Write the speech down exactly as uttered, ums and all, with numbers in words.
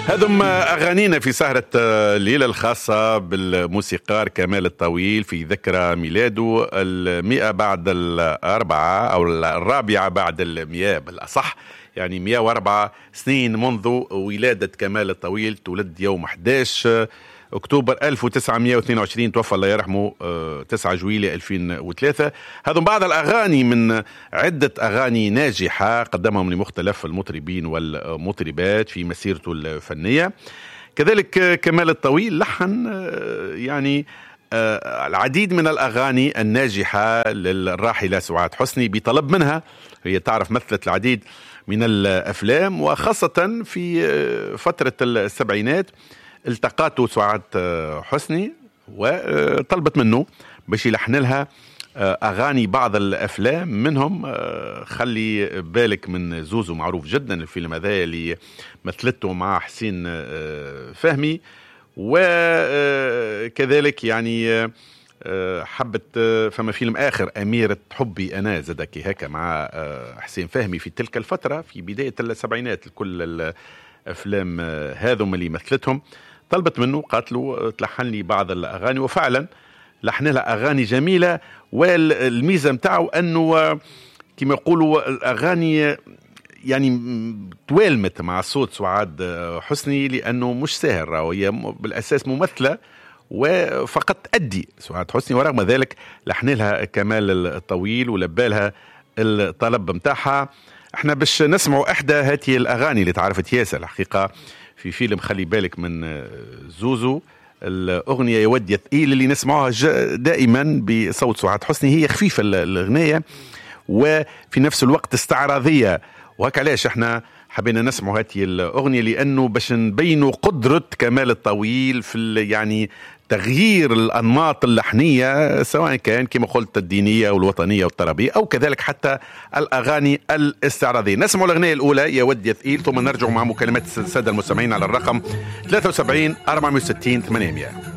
هذم أغانينا في سهرة الليلة الخاصة بالموسيقار كمال الطويل في ذكرى ميلاده المئة بعد الأربعة أو الرابعة بعد المئة بالأصح، يعني مئة وأربعة سنين منذ ولادة كمال الطويل. تولد يوم أحد عشر أكتوبر ألف وتسعمئة واثنين وعشرين، توفى الله يرحمه تسعة جويلية ألفين وثلاثة. هذم بعض الأغاني من عدة أغاني ناجحة قدمهم لمختلف المطربين والمطربات في مسيرته الفنية. كذلك كمال الطويل لحن يعني العديد من الأغاني الناجحة للراحلة سعاد حسني بطلب منها. هي تعرف مثلت العديد من الأفلام، وخاصة في فترة السبعينات التقاته سعاد حسني وطلبت منه باش يلحن لها أغاني بعض الأفلام، منهم خلي بالك من زوزو، معروف جدا الفيلم هذا اللي مثلته مع حسين فهمي. وكذلك يعني حبت فما فيلم آخر أميرة حبي أنا زدكي هكا مع حسين فهمي في تلك الفترة في بداية السبعينات. كل الأفلام هذم اللي مثلتهم طلبت منه، قالت له تلحن لي بعض الأغاني، وفعلا لحن لها أغاني جميلة. والميزة متاعه أنه كما يقولوا الأغاني يعني توالمت مع صوت سعاد حسني، لأنه مش سهل، وهي بالأساس ممثلة وفقط أدي سعاد حسني، ورغم ذلك لحن لها كمال الطويل ولبى لها الطلب متاعها. احنا باش نسمعوا إحدى هذه الأغاني اللي تعرفت ياسر الحقيقة في فيلم خلي بالك من زوزو، الأغنية يا ود يا ثقيل اللي نسمعوها دائما بصوت سعاد حسني. هي خفيفة الأغنية وفي نفس الوقت استعراضية، وهك علاش احنا حبينا نسمعوا هذه الأغنية، لأنه باش نبينوا قدرة كمال الطويل في يعني تغيير الأنماط اللحنية، سواء كان كما قلت الدينية والوطنية والطربية أو كذلك حتى الأغاني الاستعراضية. نسمع الأغنية الأولى يا ود يا ثقيل، ثم نرجع مع مكالمات السادة المستمعين على الرقم ثلاثة وسبعين أربعمئة وستين ثمانمئة.